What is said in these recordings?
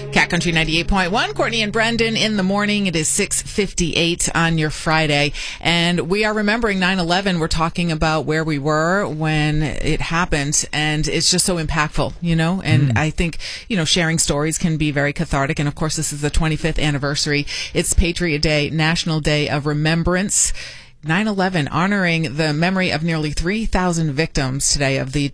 Cat Country 98.1, Courtney and Brendan in the morning. It is 6:58 on your Friday, and we are remembering 9/11. We're talking about where we were when it happened, and it's just so impactful, you know, and I think, you know, sharing stories can be very cathartic, and of course this is the 25th anniversary. It's Patriot Day, National Day of Remembrance. 9/11, honoring the memory of nearly 3,000 victims today of the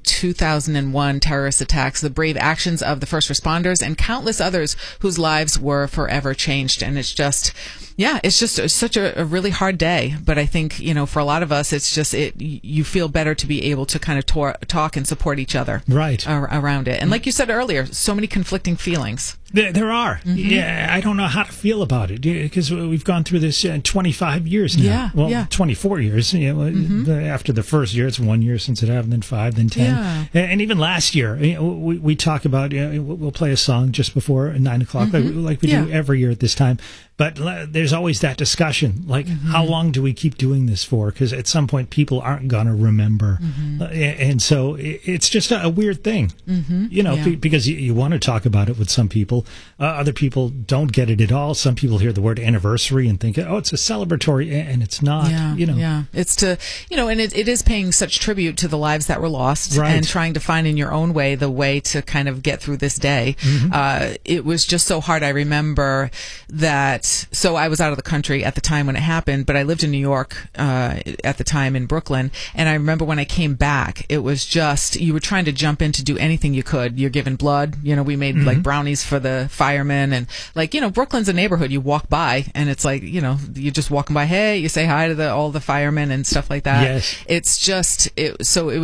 2001 terrorist attacks, the brave actions of the first responders, and countless others whose lives were forever changed. And it's just, it's such a really hard day. But I think, you know, for a lot of us, it's just, you feel better to be able to kind of talk and support each other around it. And like you said earlier, so many conflicting feelings. There are. Yeah, I don't know how to feel about it because we've gone through this 25 years now. 24 years. You know, after the first year, it's 1 year since it happened, then 5, then 10. And even last year, you know, we talk about, we'll play a song just before 9 o'clock, like we do every year at this time. But there's always that discussion, like, how long do we keep doing this for? Because at some point, people aren't going to remember. And so it's just a weird thing, you know, because you want to talk about it with some people. Other people don't get it at all. Some people hear the word anniversary and think, oh, it's a celebratory, and it's not, you know. Yeah, it's to, you know, and it is paying such tribute to the lives that were lost and trying to find in your own way the way to kind of get through this day. It was just so hard. I remember that. So I was out of the country at the time when it happened, but I lived in New York at the time in Brooklyn. And I remember when I came back, it was just, you were trying to jump in to do anything you could. You're giving blood. You know, we made like brownies for the firemen. And like, you know, Brooklyn's a neighborhood. You walk by and it's like, you know, you're just walking by. Hey, you say hi to all the firemen and stuff like that. Yes. It's just, it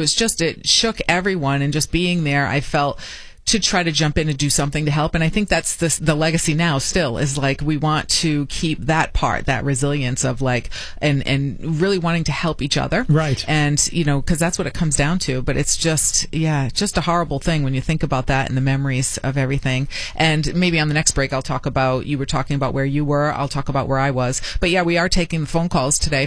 shook everyone. And just being there, I felt to try to jump in and do something to help. And I think that's the legacy now still is like, we want to keep that part, that resilience of like, and really wanting to help each other. Right. And, you know, cause that's what it comes down to, but it's just, just a horrible thing when you think about that and the memories of everything. And maybe on the next break, I'll talk about, you were talking about where you were. I'll talk about where I was, but we are taking the phone calls today,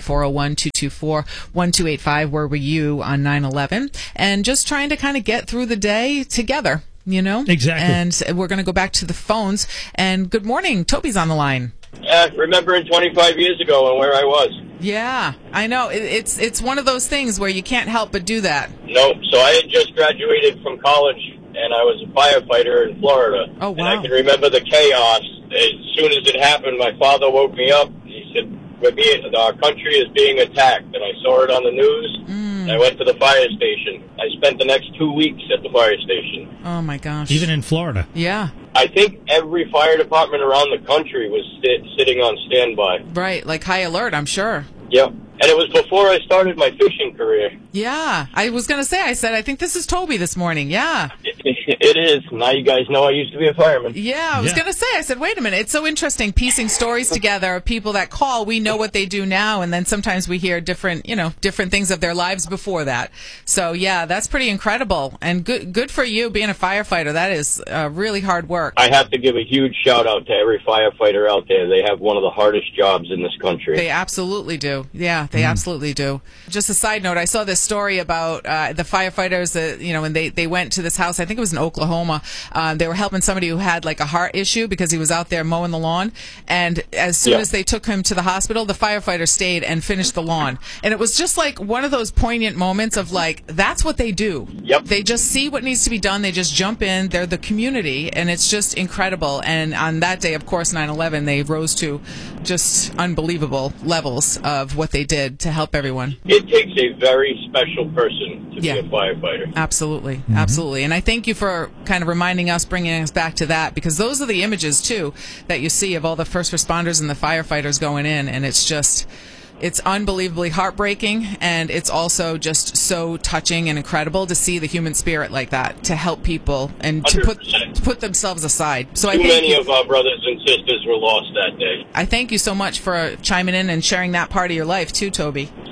401-224-1285. Where were you on 9/11? And just trying to kind of get through the day together. You know? Exactly. And we're going to go back to the phones. And good morning. Toby's on the line. Remembering 25 years ago and where I was. Yeah, I know. It's one of those things where you can't help but do that. No, so I had just graduated from college, and I was a firefighter in Florida. Oh, wow. And I can remember the chaos. As soon as it happened, my father woke me up. He said, our country is being attacked. And I saw it on the news. And I went to the fire station. I spent the next 2 weeks at the fire station. Oh, my gosh. Even in Florida. Yeah. I think every fire department around the country was sitting on standby. Right, like high alert, I'm sure. Yep. And it was before I started my fishing career. Yeah. I was going to say, I think this is Toby this morning. Yeah. It is. Now you guys know I used to be a fireman. Yeah, I was going to say, I said, wait a minute. It's so interesting piecing stories together of people that call. We know what they do now, and then sometimes we hear different things of their lives before that. So, yeah, that's pretty incredible. And good for you being a firefighter. That is really hard work. I have to give a huge shout-out to every firefighter out there. They have one of the hardest jobs in this country. They absolutely do. Yeah, they absolutely do. Just a side note, I saw this story about the firefighters that, you know, when they went to this house, I think it was in Oklahoma. They were helping somebody who had like a heart issue because he was out there mowing the lawn. And as soon as they took him to the hospital, the firefighter stayed and finished the lawn. And it was just like one of those poignant moments of like, that's what they do. Yep. They just see what needs to be done. They just jump in. They're the community. And it's just incredible. And on that day, of course, 9/11, they rose to just unbelievable levels of what they did to help everyone. It takes a very special person to be a firefighter. Absolutely. Absolutely. And I thank you for kind of reminding us, bringing us back to that, because those are the images, too, that you see of all the first responders and the firefighters going in. And it's just, it's unbelievably heartbreaking. And it's also just so touching and incredible to see the human spirit like that, to help people and to put themselves aside. So Too many of our brothers and sisters were lost that day. I thank you so much for chiming in and sharing that part of your life, too, Toby.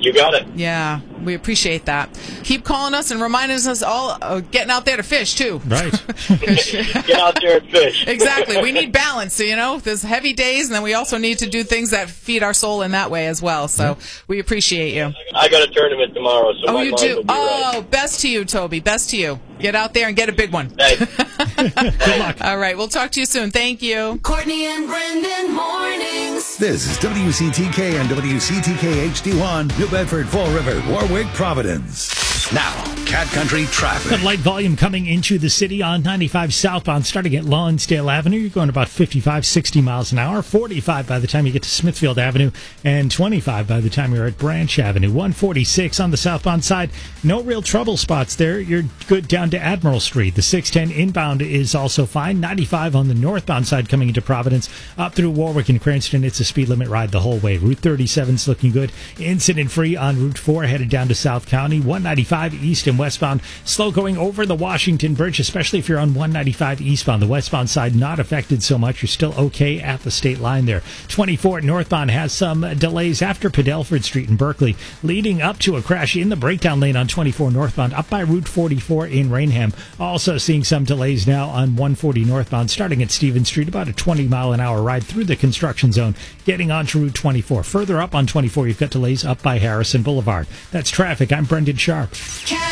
You got it. Yeah, we appreciate that. Keep calling us and reminding us all getting out there to fish, too. Right. Get out there and fish. Exactly. We need balance. So, there's heavy days, and then we also need to do things that feed our soul in that way as well. So we appreciate you. I got a tournament tomorrow, so my you mind do? will be right. Best to you, Toby. Best to you. Get out there and get a big one. Thanks. Good luck. All right. We'll talk to you soon. Thank you. Courtney and Brendan mornings. This is WCTK and WCTK HD1, New Bedford, Fall River, Warwick, Providence. Now, Cat Country traffic. Good light volume coming into the city on 95 southbound, starting at Lonsdale Avenue. You're going about 55, 60 miles an hour, 45 by the time you get to Smithfield Avenue, and 25 by the time you're at Branch Avenue. 146 on the southbound side. No real trouble spots there. You're good down to Admiral Street. The 610 inbound is also fine. 95 on the northbound side coming into Providence. Up through Warwick and Cranston, it's a speed limit ride the whole way. Route 37's looking good. Incident-free on Route 4 headed down to South County. 195 east and westbound. Slow going over the Washington Bridge, especially if you're on 195 eastbound. The westbound side not affected so much. You're still okay at the state line there. 24 northbound has some delays after Padelford Street in Berkeley, leading up to a crash in the breakdown lane on 24 northbound up by Route 44 in Rainham. Also seeing some delays now on 140 northbound starting at Stevens Street, about a 20-mile-an-hour ride through the construction zone, getting onto Route 24. Further up on 24, you've got delays up by Harrison Boulevard. That's traffic. I'm Brendan Sharp.